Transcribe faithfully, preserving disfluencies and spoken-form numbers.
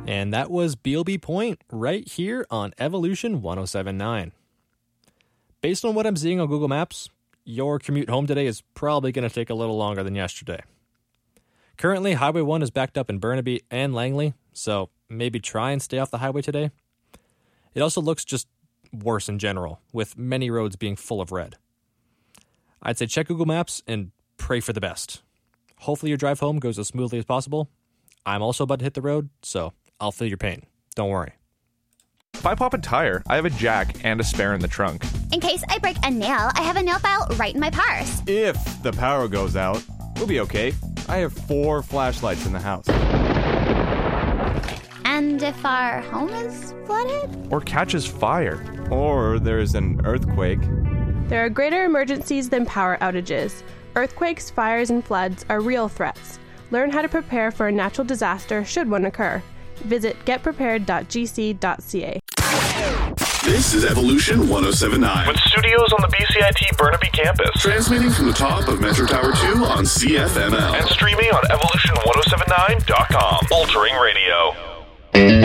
And that was B L B Point right here on Evolution ten seventy-nine. Based on what I'm seeing on Google Maps, your commute home today is probably going to take a little longer than yesterday. Currently, Highway one is backed up in Burnaby and Langley, so maybe try and stay off the highway today. It also looks just worse in general, with many roads being full of red. I'd say check Google Maps and pray for the best. Hopefully your drive home goes as smoothly as possible. I'm also about to hit the road, so I'll feel your pain. Don't worry. If I pop a tire, I have a jack and a spare in the trunk. In case I break a nail, I have a nail file right in my purse. If the power goes out, we'll be okay. I have four flashlights in the house. And if our home is flooded? Or catches fire. Or there's an earthquake. There are greater emergencies than power outages. Earthquakes, fires, and floods are real threats. Learn how to prepare for a natural disaster should one occur. Visit get prepared dot g c dot c a. This is Evolution ten seventy-nine. With studios on the B C I T Burnaby campus. Transmitting from the top of Metro Tower two on C F M L. And streaming on evolution ten seventy-nine dot com. Altering radio.